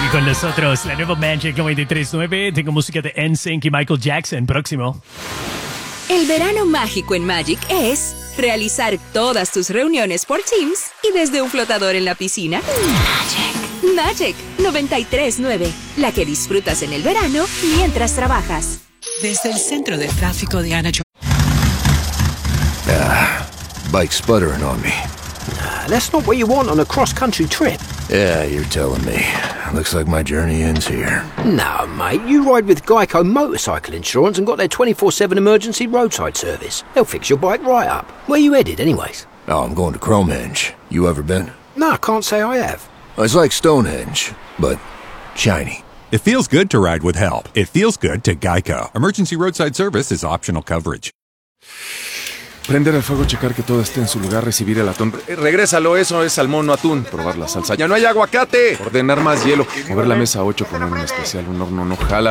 Y con nosotros, la nueva Magic 93.9. Tengo música de NSYNC y Michael Jackson. Próximo. El verano mágico en Magic es realizar todas tus reuniones por Teams y desde un flotador en la piscina. Magic 93.9. La que disfrutas en el verano mientras trabajas. Desde el centro de tráfico de Anaheim. Bike sputtering on me. That's not what you want on a cross-country trip. Yeah, you're telling me. Looks like my journey ends here. No, mate, you ride with Geico Motorcycle Insurance and got their 24/7 emergency roadside service. They'll fix your bike right up. Where you headed, anyways? Oh, I'm going to Cromehenge. You ever been? No, I can't say I have. It's like Stonehenge, but shiny. It feels good to ride with help. It feels good to Geico. Emergency roadside service is optional coverage. Prender el fuego, checar que todo esté en su lugar, recibir el atún. Regrésalo, eso es salmón, no atún. Probar la salsa. ¡Ya no hay aguacate! Ordenar más hielo. Mover la mesa a 8, poner un especial. Un horno no jala.